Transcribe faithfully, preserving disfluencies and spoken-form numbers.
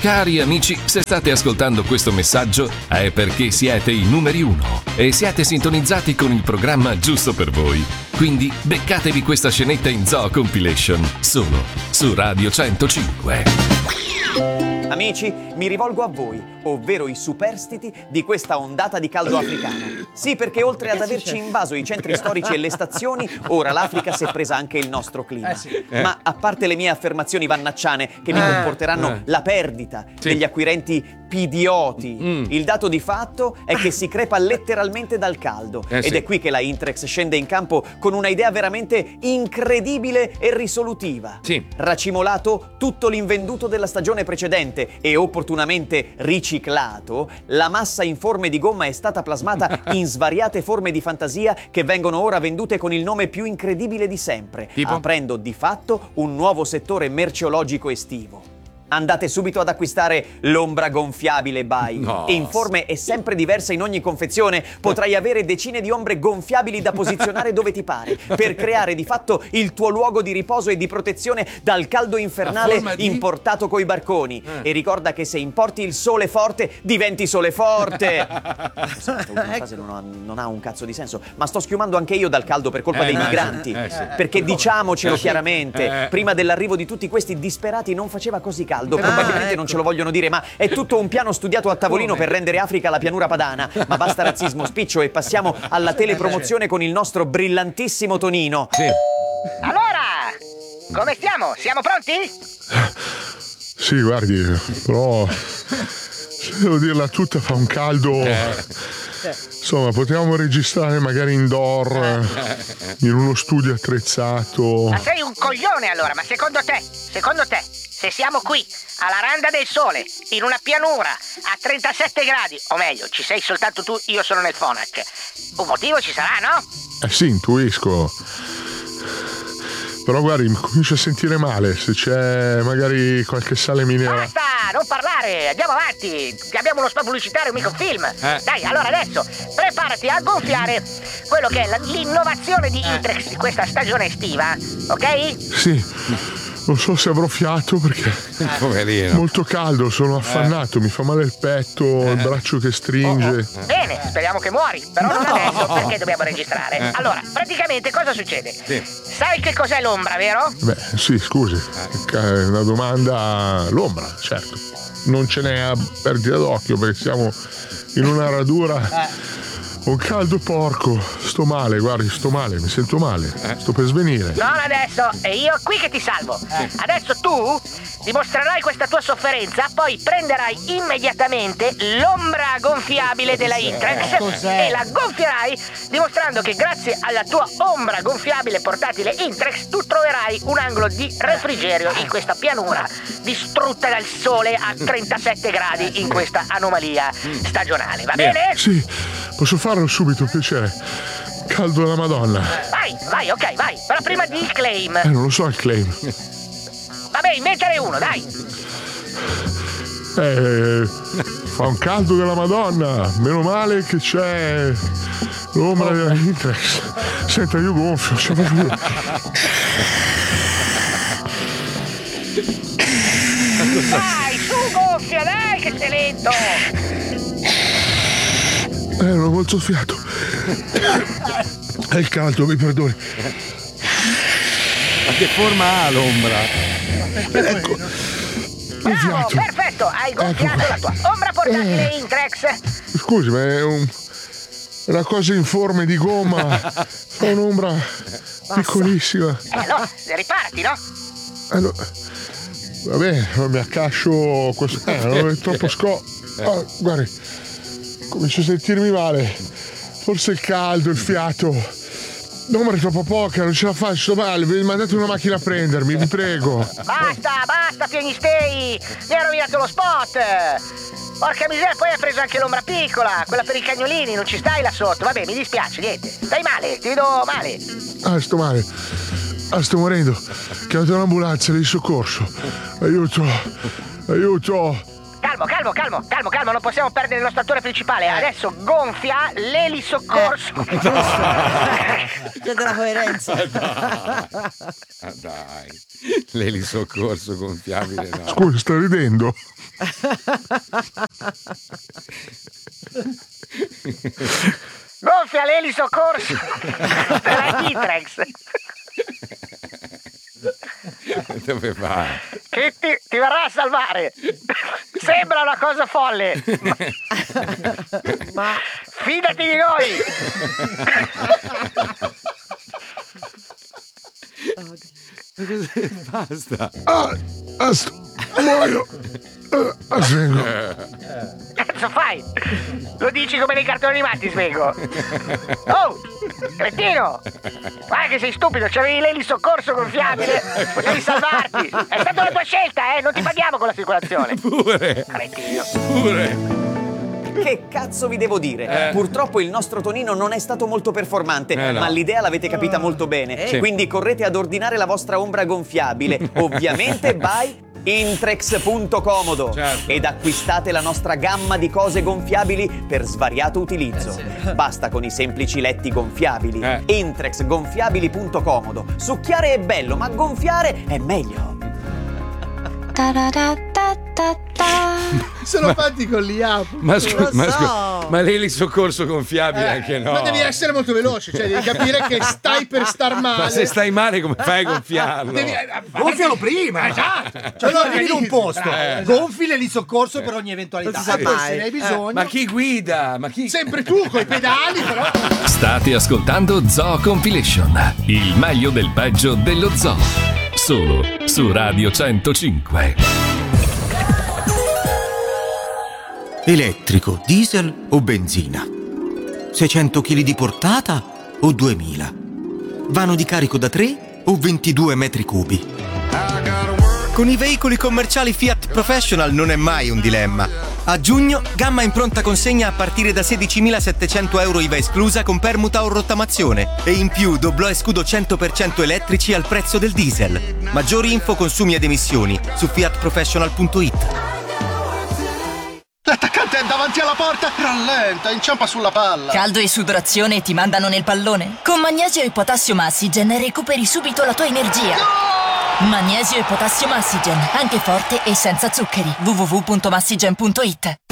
Cari amici, se state ascoltando questo messaggio è perché siete i numeri uno e siete sintonizzati con il programma giusto per voi. Quindi beccatevi questa scenetta in Zoo Compilation solo su Radio centocinque. Amici, mi rivolgo a voi, ovvero i superstiti di questa ondata di caldo africano. Sì, perché oltre ad averci invaso i centri storici e le stazioni, ora l'Africa si è presa anche il nostro clima. Eh sì. Ma a parte le mie affermazioni vannacciane che mi Eh, comporteranno eh. la perdita Sì. degli acquirenti pidioti, Mm. il dato di fatto è che si crepa letteralmente dal caldo. Eh Ed sì. è qui che la Intrex scende in campo con una idea veramente incredibile e risolutiva. Sì. Racimolato tutto l'invenduto della stagione precedente e opportunamente riciclato, la massa in forme di gomma è stata plasmata in svariate forme di fantasia che vengono ora vendute con il nome più incredibile di sempre, Tipo? aprendo di fatto un nuovo settore merceologico estivo. Andate subito ad acquistare l'ombra gonfiabile Bai. No. In forme e sempre diverse in ogni confezione potrai avere decine di ombre gonfiabili da posizionare dove ti pare, per creare di fatto il tuo luogo di riposo e di protezione dal caldo A infernale forma di? importato coi barconi. Eh. E ricorda che se importi il sole forte, diventi sole forte. Questa ultima frase non ha, non ha un cazzo di senso, ma sto schiumando anche io dal caldo per colpa Eh, dei immagino. migranti. Eh, sì. Perché diciamocelo Eh, sì. chiaramente, Eh. prima dell'arrivo di tutti questi disperati non faceva così caldo. Ah, Probabilmente ecco. non ce lo vogliono dire, ma è tutto un piano studiato a tavolino Come? per rendere Africa la pianura padana. Ma basta razzismo spiccio e passiamo alla telepromozione con il nostro brillantissimo Tonino. Sì. Allora, come stiamo? Siamo pronti? Sì, guardi, però se devo dirla tutta fa un caldo. Insomma, potevamo registrare magari indoor, eh, in uno studio attrezzato. Ma sei un coglione allora, ma secondo te, secondo te, se siamo qui, alla randa del sole, in una pianura, a trentasette gradi, o meglio, ci sei soltanto tu, io sono nel Fonac, un motivo ci sarà, no? Eh sì, intuisco. Però guardi, mi comincio a sentire male. Se c'è magari qualche sale minera. Basta, non parlare, andiamo avanti, abbiamo uno spot pubblicitario, mica un film. Eh. Dai, allora adesso, preparati a gonfiare quello che è la- l'innovazione di Intrex di questa stagione estiva, ok? Sì. Non so se avrò fiato perché è Poverino. molto caldo, sono affannato, mi fa male il petto, il braccio che stringe. Bene, speriamo che muori, però non adesso perché dobbiamo registrare. Allora, praticamente cosa succede? Sì. Sai che cos'è l'ombra, vero? Beh, sì, scusi, è una domanda. L'ombra, certo. Non ce n'è a perdita d'occhio perché siamo in una radura. Un caldo porco, sto male, guardi, sto male, mi sento male, sto per svenire. Non adesso, è io qui che ti salvo. Adesso tu dimostrerai questa tua sofferenza, poi prenderai immediatamente l'ombra gonfiabile della Intrex e la gonfierai, dimostrando che grazie alla tua ombra gonfiabile portatile Intrex tu troverai un angolo di refrigerio in questa pianura distrutta dal sole a trentasette gradi in questa anomalia stagionale, va bene? Sì, posso farlo subito, piacere. Caldo alla Madonna. Vai, vai, ok, vai. Però prima di il claim. Eh, non lo so il claim. Vabbè, inventare uno, dai. Eh, fa un caldo della Madonna. Meno male che c'è l'ombra della Intrex. Senta, io gonfio, se lo giuro. Dai, su, gonfia, dai, che sei lento. Eh, non ho molto fiato. È il caldo, mi perdoni. Ma che forma ha l'ombra? Ecco. Ho Bravo, fiato. perfetto, hai gonfiato Ecco. la tua ombra portatile Intrex. Scusi, ma è un... una cosa in forme di gomma. Fa un'ombra piccolissima. E allora, riparati, no? Allora, va bene, non mi accascio questo. Eh, non è troppo sco. Oh, guardi, comincio a sentirmi male. Forse il caldo, il fiato. L'ombra è troppo poca, non ce la faccio, sto male. Mandate una macchina a prendermi, vi prego. Basta, basta, piagnistei. Mi ha rovinato lo spot. Porca miseria, poi hai preso anche l'ombra piccola, quella per i cagnolini, non ci stai là sotto. Vabbè, mi dispiace, niente. Stai male, ti vedo male. Ah, sto male. Ah, sto morendo. Chiamate un'ambulanza di soccorso. Aiuto. Aiuto. calmo, calmo, calmo, calmo, calmo, non possiamo perdere il nostro attore principale. Adesso gonfia l'elisoccorso. Eh, c'è della coerenza. Ah, dai, l'elisoccorso gonfiabile, no. Scusa, stai ridendo? Gonfia l'elisoccorso della Itrex. Dove va? Che ti, ti verrà a salvare. Sembra una cosa folle, ma, ma... fidati di noi. Basta. Ah, ah, sto, muoio. Ah, svengo. Cazzo fai? Lo dici come nei cartoni animati, Svego. Oh, cretino! Guarda che sei stupido, c'avevi l'elisoccorso gonfiabile, potevi salvarti. È stata la tua scelta, eh? Non ti paghiamo con l'assicurazione. Pure. Cretino. Pure. Che cazzo vi devo dire? Eh. Purtroppo il nostro Tonino non è stato molto performante, Eh, no. ma l'idea l'avete capita molto bene. Sì. Quindi correte ad ordinare la vostra ombra gonfiabile, ovviamente by Intrex punto comodo, Certo. ed acquistate la nostra gamma di cose gonfiabili per svariato utilizzo. Basta con i semplici letti gonfiabili. Eh. Intrex gonfiabili punto comodo. Succhiare è bello, ma gonfiare è meglio. Sono fatti con l'I A. Ma, scu- Lo ma, so. scu- ma l'elisoccorso gonfiabile anche no. Ma devi essere molto veloce, cioè devi capire che stai per star male. Ma se stai male come fai a gonfiarlo? Devi- Gonfialo prima, esatto. Cioè, allora arrivi in un posto, gonfi l'elisoccorso per ogni eventualità. Non si sa E poi, mai. se ne hai bisogno. Ma chi guida? Ma chi? Sempre tu coi pedali, però. State ascoltando Zoo Compilation, il meglio del peggio dello zoo. Solo su Radio centocinque. Elettrico, diesel o benzina? seicento chili di portata o duemila? Vano di carico da tre o ventidue metri cubi? Con i veicoli commerciali Fiat Professional non è mai un dilemma. A giugno, gamma in pronta consegna a partire da sedicimilasettecento euro I V A esclusa con permuta o rottamazione. E in più doblò e scudo cento per cento elettrici al prezzo del diesel. Maggiori info, consumi ed emissioni su fiat professional punto it. L'attaccante è davanti alla porta, rallenta, inciampa sulla palla. Caldo e sudorazione ti mandano nel pallone? Con Magnesio e Potassio Massigen recuperi subito la tua energia. Magnesio e Potassio Massigen, anche forte e senza zuccheri. w w w punto massigen punto it.